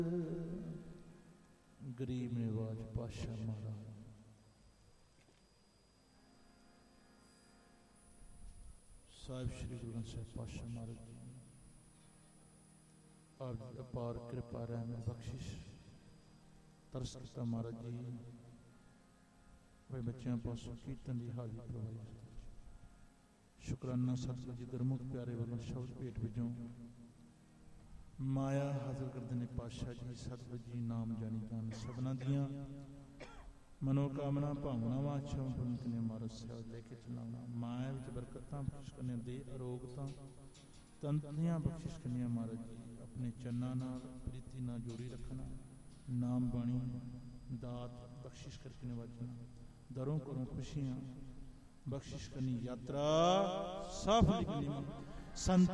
गरीब निवाज पातशाह महाराज साहिब श्री गुरु ग्रंथ साहिब पातशाह महाराज जी आप अपार कृपा रहम बख्शिश तरस किता महाराज जी वे बच्चों पासों कीर्तन की हाजरी करवाई। शुकराना सतगुरु जी गुरमुख प्यारे वालों शब्द भेट विचों माया हाजिर करते हैं पातशाह जी। सतगुरु जी नाम जानी जान सबना दियां मनोकामना भावनावां इच्छावां पूर्ण करने महाराज साहब लेके चलाना। माया विच बरकतां बख्श करने दे अरोगतां तंतियां बख्शिश करने महाराज जी। अपने चन्ना नाल प्रीति नाल जोड़ी रखना। नाम बाणी दात बख्शिश करके नवाजना। दरों घरों खुशियां बख्शिश करनी। यात्रा सफल करनी। संत